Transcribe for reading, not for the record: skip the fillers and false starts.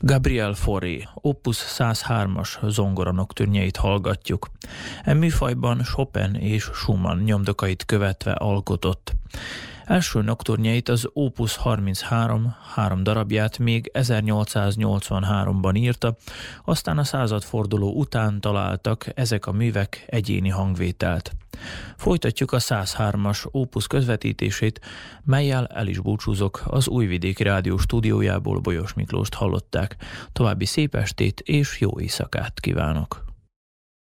Gabriel Fauré, Opus 103-as zongora nocturnyeit hallgatjuk. E műfajban Chopin és Schumann nyomdokait követve alkotott. Első nocturnyeit, az Opus 33 három darabját még 1883-ban írta, aztán a századforduló után találtak ezek a művek egyéni hangvételt. Folytatjuk a 103-as Opus közvetítését, mellyel el is búcsúzok, az Újvidéki Rádió stúdiójából Bolyos Miklóst hallották. További szép estét és jó éjszakát kívánok!